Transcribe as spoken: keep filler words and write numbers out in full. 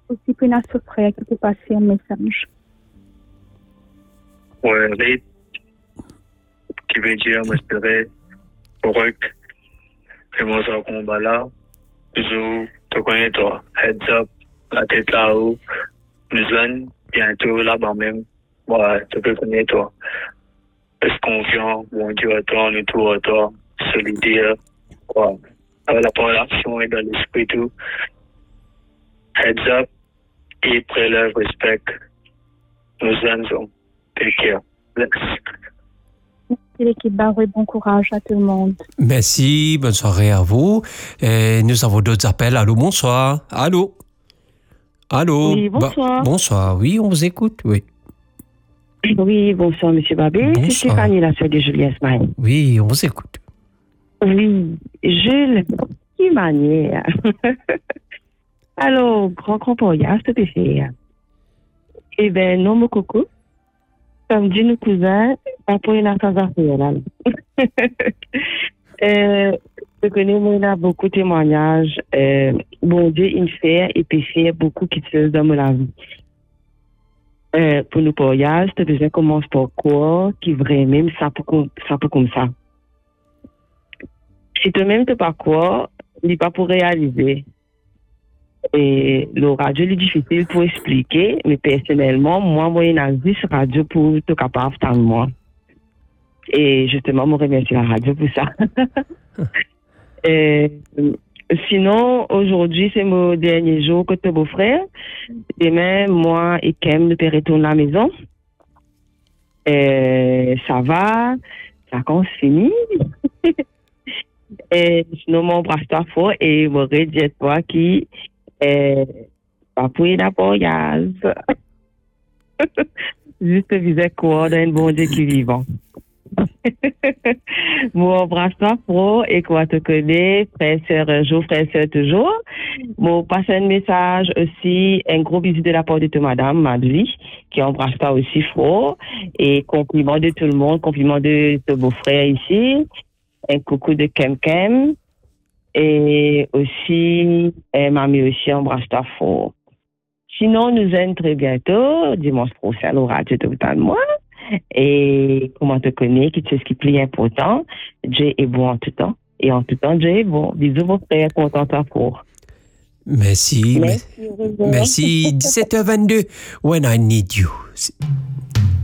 aussi pour notre frère qui peut passer un message. Ouais, Reed, qui veut dire, m'espérer, correct, et moi, ça combat là, je te connais, toi, heads up, la tête là-haut, nous allons bientôt là-bas même, ouais, tu peux connaître, toi. Reste confiant, bon Dieu à toi, nous tous à toi, solidaire, ouais. Avec la parole d'action et dans l'esprit tout, heads up, et prélève, respect, nous allons, take care, bless. Merci l'équipe Barreau et bon courage à tout le monde. Merci, bonne soirée à vous. Et nous avons d'autres appels. Allô, bonsoir. Allô. Allô. Oui, bonsoir. Bah, bonsoir, oui, on vous écoute, oui. Oui, bonsoir, M. Babé. Bonsoir. C'est Stéphanie, la sœur de Juliette Maille. Oui, on vous écoute. Oui, Jules, qui manière. Alors, grand grand il y a ce que c'est. Eh bien, non, mon coco. Comme dit nos cousins, après une affaire là. euh, Je connais, moi, il a beaucoup de témoignages. Euh, bon Dieu, il fait et puis fait beaucoup qui se dans la vie. Euh, pour nous, pour Yaz, tu besoin commence par quoi, qui vrai même ça pour, ça pour comme ça. Si toi-même tu pas quoi, il n'est pas pour réaliser. Et le radio est difficile pour expliquer, mais personnellement, moi, moi, il y a vu ce radio pour être capable de moi. Et justement, je remercie la radio pour ça. Et, sinon, aujourd'hui, c'est mon dernier jour que ton beau-frère. Demain, moi et Kem, nous peut retourner à la maison. Et ça va, ça compte fini. Et sinon, mon bras fort et je vais dire toi qui est pas pour la voyage. Juste visiter quoi dans un bon Dieu qui est vivant. Mon bras fort et quoi te connaît, frère, sœur, un jour, frère, sœur, toujours. Mon passe un message aussi, un gros bisou de la part de toute madame, Madly, qui embrasse pas aussi fort. Et compliment de tout le monde, compliment de ton beau-frère ici. Un coucou de Kem Kem. Et aussi, et mamie aussi embrasse ta fort. Sinon, nous aimons très bientôt, dimanche prochain, au radio de moi. Et comment te connais, qui tu sais ce qui est plus important. Dieu est bon en tout temps. Et en tout temps, Dieu est bon. Bisous, mon frère, content ta fort. Merci. Merci. Merci. dix-sept heures vingt-deux. When I need you.